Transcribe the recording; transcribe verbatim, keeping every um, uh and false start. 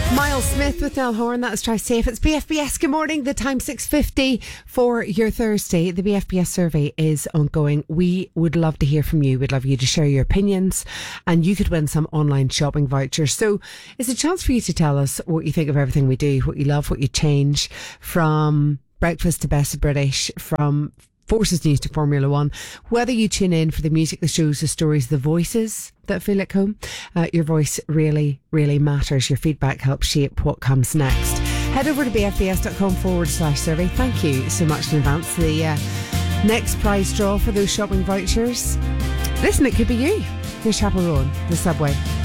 Miles Smith with Nell Horn. That was Try Safe. It's B F B S. Good morning. The time six fifty for your Thursday. The B F B S survey is ongoing. We would love to hear from you. We'd love you to share your opinions, and you could win some online shopping vouchers. So it's a chance for you to tell us what you think of everything we do, what you love, what you change, from breakfast to best of British, from Forces News to Formula One. Whether you tune in for the music, the shows, the stories, the voices that feel like home, uh, your voice really, really matters. Your feedback helps shape what comes next. Head over to bfbs.com forward slash survey. Thank you so much in advance. The uh, next prize draw for those shopping vouchers. Listen, it could be you. Here's Chapel Rowan, The Subway.